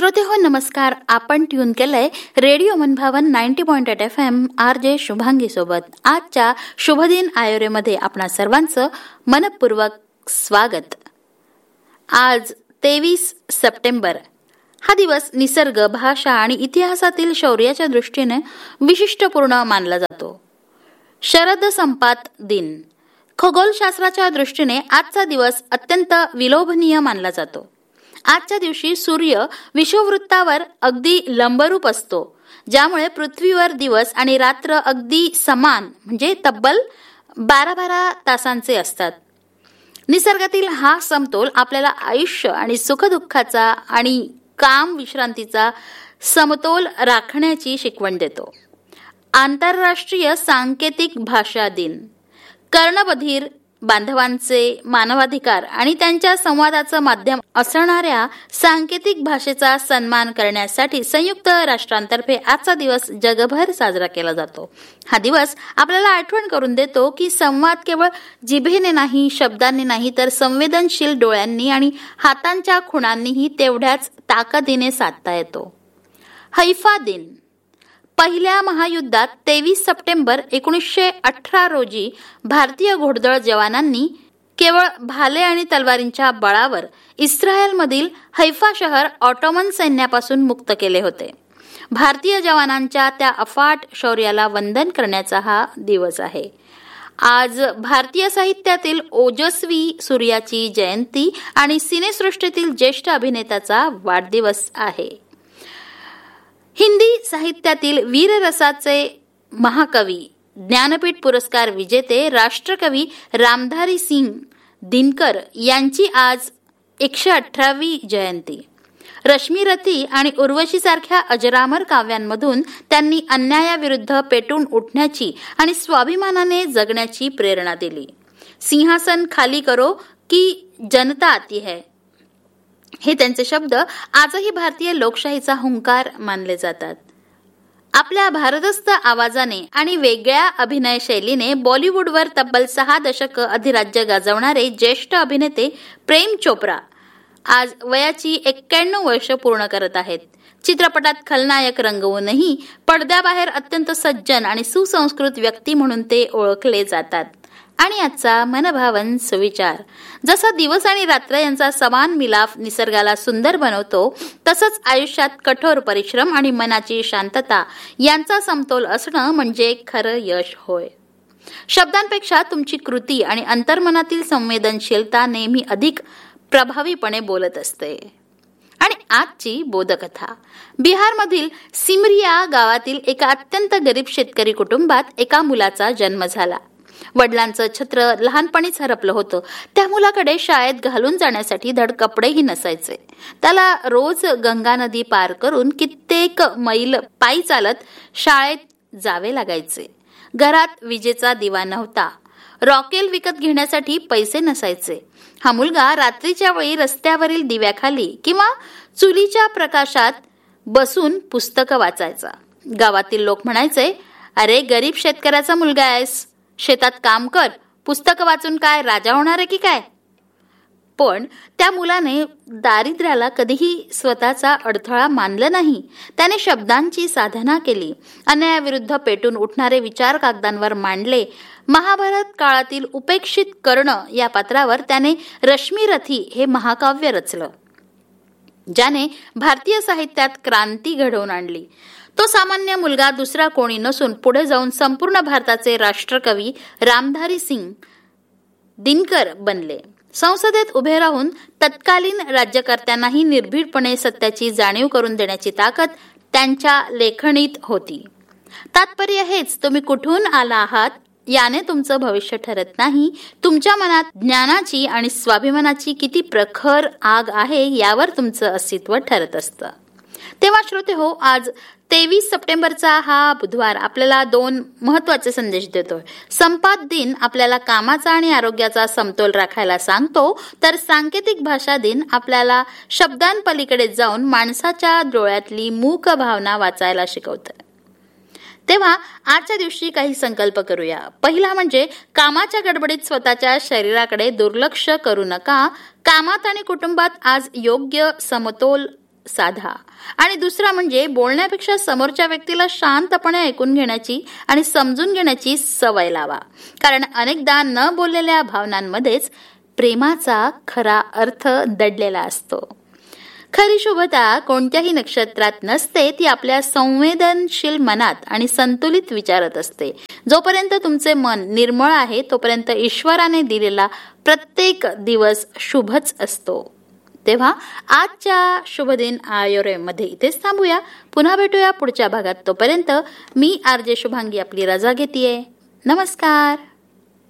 श्रोते हो नमस्कार. आपण ट्यून केलंय रेडिओ मनभावन 90.8 FM RJ शुभांगी सोबत. आजच्या शुभदिन आयोरेमध्ये आपणा सर्वांचं मनपूर्वक स्वागत. आज 23 सप्टेंबर हा दिवस निसर्ग, भाषा आणि इतिहासातील शौर्याच्या दृष्टीने विशिष्टपूर्ण मानला जातो. शरद संपात दिन. खगोलशास्त्राच्या दृष्टीने आजचा दिवस अत्यंत विलोभनीय मानला जातो. आजच्या दिवशी सूर्य विषुववृत्तावर अगदी लंबरूप असतो, ज्यामुळे पृथ्वीवर दिवस आणि रात्र अगदी समान म्हणजे तब्बल 12-12 तासांचे असतात. निसर्गातील हा समतोल आपल्याला आयुष्य आणि सुखदुःखाचा आणि काम विश्रांतीचा समतोल राखण्याची शिकवण देतो. आंतरराष्ट्रीय सांकेतिक भाषा दिन. कर्णबधीर बांधवांचे मानवाधिकार आणि त्यांच्या संवादाचं माध्यम असणाऱ्या सांकेतिक भाषेचा सन्मान करण्यासाठी संयुक्त राष्ट्रांतर्फे आजचा दिवस जगभर साजरा केला जातो. हा दिवस आपल्याला आठवण करून देतो की संवाद केवळ जिभेने नाही, शब्दांनी नाही, तर संवेदनशील डोळ्यांनी आणि हातांच्या खुणांनीही तेवढ्याच ताकदीने साधता येतो. हैफा दिन. पहिल्या महायुद्धात 23 सप्टेंबर 1918 रोजी भारतीय घोडदळ जवानांनी केवळ भाले आणि तलवारींच्या बळावर इस्रायलमधील हैफा शहर ऑटोमन सैन्यापासून मुक्त केले होते. भारतीय जवानांच्या त्या अफाट शौर्याला वंदन करण्याचा हा दिवस आहे. आज भारतीय साहित्यातील ओजस्वी सूर्याची जयंती आणि सिनेसृष्टीतील ज्येष्ठ अभिनेत्याचा वाढदिवस आहे. हिंदी साहित्यातील वीररसाचे महाकवी, ज्ञानपीठ पुरस्कार विजेते राष्ट्रकवी रामधारी सिंग दिनकर यांची आज 118वी जयंती. रश्मीरथी आणि उर्वशी सारख्या अजरामर काव्यांमधून त्यांनी अन्यायाविरुद्ध पेटून उठण्याची आणि स्वाभिमानाने जगण्याची प्रेरणा दिली. सिंहासन खाली करो की जनता आती है हे त्यांचे शब्द आजही भारतीय लोकशाहीचा हुंकार मानले जातात. आपल्या भारदस्त आवाजाने आणि वेगळ्या अभिनय शैलीने बॉलिवूडवर तब्बल 6 दशक अधिराज्य गाजवणारे ज्येष्ठ अभिनेते प्रेम चोप्रा आज वयाची 91 वर्ष पूर्ण करत आहेत. चित्रपटात खलनायक रंगवूनही पडद्याबाहेर अत्यंत सज्जन आणि सुसंस्कृत व्यक्ती म्हणून ते ओळखले जातात. आणि आजचा मनभावन सुविचार. जसा दिवस आणि रात्र यांचा समान मिलाफ निसर्गाला सुंदर बनवतो, तसंच आयुष्यात कठोर परिश्रम आणि मनाची शांतता यांचा समतोल असणं म्हणजे खरं यश होय. शब्दांपेक्षा तुमची कृती आणि अंतर्मनातील संवेदनशीलता नेहमी अधिक प्रभावीपणे बोलत असते. आणि आजची बोधकथा. बिहारमधील सिमरिया गावातील एका अत्यंत गरीब शेतकरी कुटुंबात एका मुलाचा जन्म झाला. वडिलांचं छत्र लहानपणीच हरपलं होतं. त्या मुलाकडे शाळेत घालून जाण्यासाठी धड कपडेही नसायचे. त्याला रोज गंगा नदी पार करून कित्येक मैल पायी चालत शाळेत जावे लागायचे. घरात विजेचा दिवा नव्हता. रॉकेल विकत घेण्यासाठी पैसे नसायचे. हा मुलगा रात्रीच्या वेळी रस्त्यावरील दिव्याखाली किंवा चुलीच्या प्रकाशात बसून पुस्तकं वाचायचा. गावातील लोक म्हणायचे, अरे गरीब शेतकऱ्याचा मुलगा आहेस, शेतात काम कर, पुस्तकं वाचून काय राजा होणार आहे की काय. पण त्या मुलाने दारिद्र्याला कधीही स्वतःचा अडथळा मानलं नाही. त्याने शब्दांची साधना केली. अन्यायाविरुद्ध पेटून उठणारे विचार कागदांवर मांडले. महाभारत काळातील उपेक्षित कर्ण या पात्रावर त्याने रश्मीरथी हे महाकाव्य रचलं, ज्याने भारतीय साहित्यात क्रांती घडवून आणली. तो सामान्य मुलगा दुसरा कोणी नसून पुढे जाऊन संपूर्ण भारताचे राष्ट्रकवी रामधारी सिंग दिनकर बनले. संसदेत उभे राहून तत्कालीन राज्यकर्त्यांनाही निर्भीडपणे सत्याची जाणीव करून देण्याची ताकद त्यांच्या लेखणीत होती. तात्पर्य हेच, तुम्ही कुठून आला आहात याने तुमचं भविष्य ठरत नाही, तुमच्या मनात ज्ञानाची आणि स्वाभिमानाची किती प्रखर आग आहे यावर तुमचं अस्तित्व ठरत असतं. तेव्हा श्रोते हो, आज 23 सप्टेंबरचा हा बुधवार आपल्याला 2 महत्वाचे संदेश देतोय. संपात दिन आपल्याला कामाचा आणि आरोग्याचा समतोल राखायला सांगतो, तर सांकेतिक भाषा दिन आपल्याला शब्दांपलीकडे जाऊन माणसाच्या डोळ्यातली मूक भावना वाचायला शिकवतं. तेव्हा आजच्या दिवशी काही संकल्प करूया. पहिला म्हणजे कामाच्या गडबडीत स्वतःच्या शरीराकडे दुर्लक्ष करू नका. कामात आणि कुटुंबात आज योग्य समतोल साधा. आणि दुसरा म्हणजे बोलण्यापेक्षा समोरच्या व्यक्तीला शांतपणे ऐकून घेण्याची आणि समजून घेण्याची सवय लावा. कारण अनेकदा न बोललेल्या भावनांमध्येच प्रेमाचा खरा अर्थ दडलेला असतो. खरी शुभता कोणत्याही नक्षत्रात नसते, ती आपल्या संवेदनशील मनात आणि संतुलित विचारात असते. जोपर्यंत तुमचे मन निर्मळ आहे तोपर्यंत ईश्वराने दिलेला प्रत्येक दिवस शुभच असतो. तेव्हा आजच्या शुभदिन आयोरेमध्ये इथेच थांबूया. पुन्हा भेटूया पुढच्या भागात. तोपर्यंत मी आरजे शुभांगी आपली रजा घेतेय. नमस्कार.